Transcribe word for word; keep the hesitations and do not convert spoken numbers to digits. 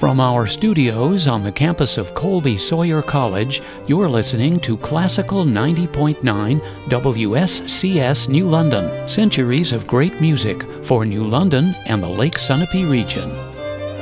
From our studios on the campus of Colby Sawyer College, you're listening to Classical ninety point nine W S C S New London. Centuries of great music for New London and the Lake Sunapee region.